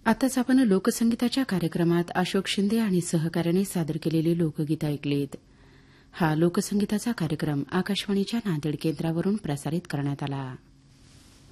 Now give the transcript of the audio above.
आताच आपण लोकसंगीताच्या कार्यक्रमात अशोक शिंदे आणि सहकार्याने सादर केलेली लोकगीतं ऐकलीत. हा लोकसंगीताचा कार्यक्रम आकाशवाणीच्या नांदेड केंद्रावरून प्रसारित करण्यात आला.